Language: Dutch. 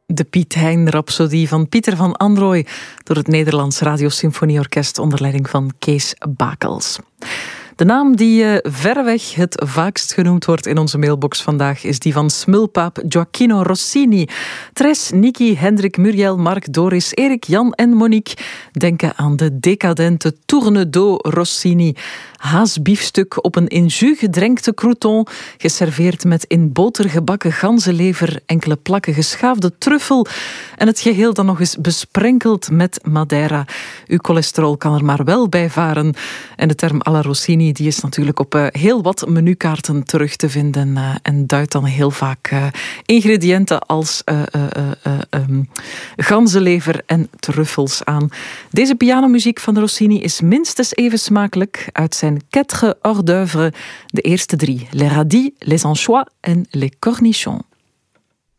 De Piet Hein-rhapsodie van Pieter van Androoy door het Nederlands Radiosymfonieorkest onder leiding van Kees Bakels. De naam die verreweg het vaakst genoemd wordt in onze mailbox vandaag is die van smulpaap Gioacchino Rossini. Tres, Niki, Hendrik, Muriel, Mark, Doris, Erik, Jan en Monique denken aan de decadente Tourne-dos Rossini. Haasbiefstuk op een in jus gedrenkte crouton, geserveerd met in boter gebakken ganzenlever, enkele plakken geschaafde truffel en het geheel dan nog eens besprenkeld met Madeira. Uw cholesterol kan er maar wel bij varen. En de term alla Rossini die is natuurlijk op heel wat menukaarten terug te vinden en duidt dan heel vaak ingrediënten als ganzenlever en truffels aan. Deze pianomuziek van Rossini is minstens even smakelijk uit zijn quatre hors d'œuvre, de eerste 3, les radis, les anchois en les cornichons.